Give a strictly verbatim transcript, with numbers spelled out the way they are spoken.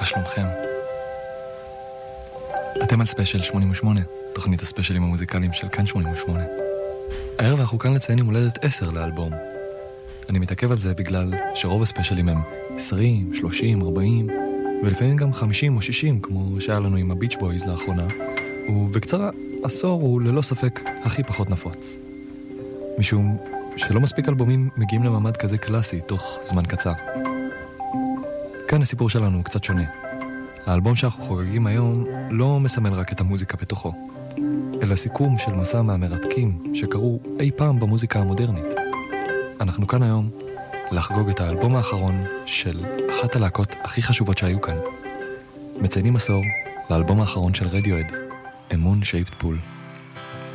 מה שלומכם? אתם על ספיישל שמונים ושמונה, תוכנית הספיישלים המוזיקליים של כאן שמונים ושמונה. הערב אנחנו כאן לציין יום הולדת עשר לאלבום. אני מתעכב על זה בגלל שרוב הספיישלים הם עשרים, שלושים, ארבעים, ולפעמים גם חמישים או שישים, כמו שהיה לנו עם הביץ' בויז לאחרונה, ובקצרה, עשור הוא ללא ספק הכי פחות נפוץ. משום שלא מספיק אלבומים מגיעים למעמד כזה קלאסי תוך זמן קצר. כאן הסיפור שלנו הוא קצת שונה. האלבום שאנחנו חוגגים היום לא מסמל רק את המוזיקה בתוכו, אלא סיכום של מסע מהמרתקים שקרו אי פעם במוזיקה המודרנית. אנחנו כאן היום לחגוג את האלבום האחרון של אחת הלהקות הכי חשובות שהיו כאן. מציינים עשור לאלבום האחרון של רדיואד, A Moon Shaped Pool.